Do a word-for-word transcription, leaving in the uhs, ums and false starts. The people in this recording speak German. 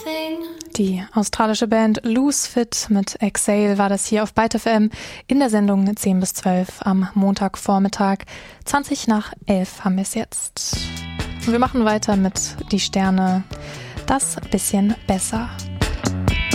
Die australische Band Loose Fit mit Exhale war das hier auf Byte F M in der Sendung zehn bis zwölf am Montagvormittag. zwanzig nach elf haben wir es jetzt. Und wir machen weiter mit Die Sterne. Das bisschen besser.